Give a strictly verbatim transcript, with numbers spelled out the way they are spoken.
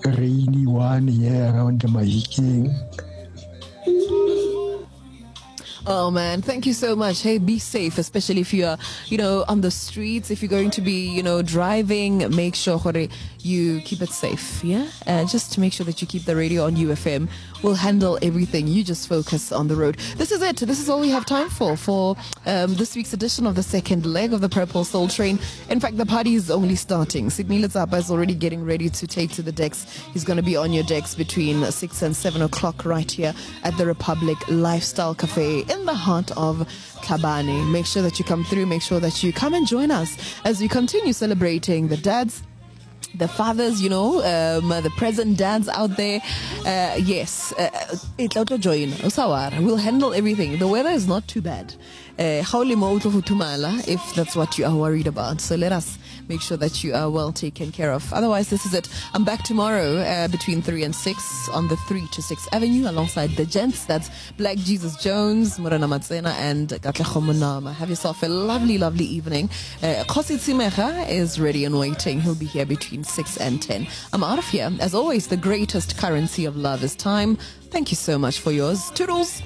rainy one here around the Mahikeng. Oh man, thank you so much. Hey, be safe, especially if you're, you know, on the streets. If you're going to be, you know, driving, make sure you keep it safe. Yeah, uh, just to make sure that you keep the radio on U F M. We'll handle everything. You just focus on the road. This is it. This is all we have time for for um, this week's edition of the second leg of the Purple Soul Train. In fact, the party is only starting. Sidney Letsapa is already getting ready to take to the decks. He's going to be on your decks between six and seven o'clock right here at the Republic Lifestyle Cafe in the heart of Kabane. Make sure that you come through. Make sure that you come and join us as we continue celebrating the dads, the fathers, you know, um, the present dads out there. Uh, yes, uh, we'll handle everything. The weather is not too bad. Uh, if that's what you are worried about. So let us make sure that you are well taken care of. Otherwise, this is it. I'm back tomorrow uh, between three and six on the three to six Avenue alongside the gents. That's Black Jesus Jones, Morena Matsena, and Katlego Monama. Have yourself a lovely, lovely evening. Uh, Khosi Tsimecha is ready and waiting. He'll be here between six and ten. I'm out of here. As always, the greatest currency of love is time. Thank you so much for yours. Toodles.